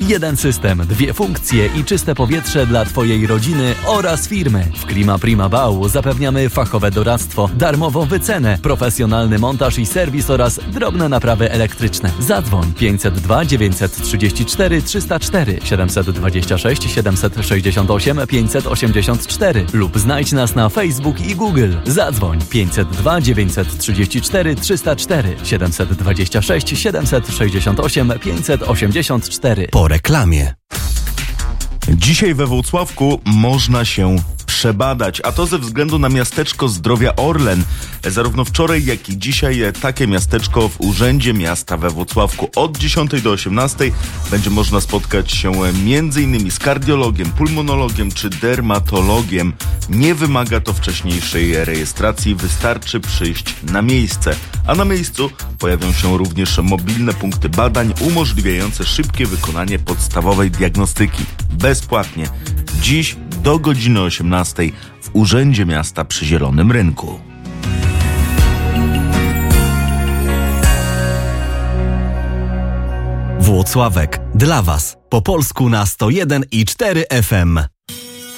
Jeden system, dwie funkcje i czyste powietrze dla Twojej rodziny oraz firmy. W Klima Prima Bau zapewniamy fachowe doradztwo, darmową wycenę, profesjonalny montaż i serwis oraz drobne naprawy elektryczne. Zadzwoń 502 934 304 726 768 584 lub znajdź nas na Facebook i Google. Zadzwoń 502 934 304 726 768 584. Po reklamie. Dzisiaj we Włocławku można się przebadać, a to ze względu na miasteczko zdrowia Orlen. Zarówno wczoraj, jak i dzisiaj takie miasteczko w Urzędzie Miasta we Włocławku. Od 10 do 18 będzie można spotkać się m.in. z kardiologiem, pulmonologiem czy dermatologiem. Nie wymaga to wcześniejszej rejestracji, wystarczy przyjść na miejsce. A na miejscu pojawią się również mobilne punkty badań umożliwiające szybkie wykonanie podstawowej diagnostyki. Bezpłatnie. Dziś do godziny 18 w Urzędzie Miasta przy Zielonym Rynku. Włocławek. Dla Was. Po polsku na 101,4 FM.